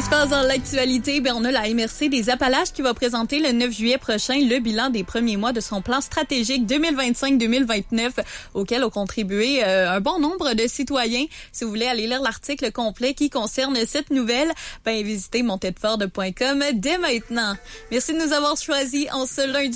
Je passe dans l'actualité. On a la MRC des Appalaches qui va présenter le 9 juillet prochain le bilan des premiers mois de son plan stratégique 2025-2029 auquel ont contribué un bon nombre de citoyens. Si vous voulez aller lire l'article complet qui concerne cette nouvelle, visitez montedford.com dès maintenant. Merci de nous avoir choisis en ce lundi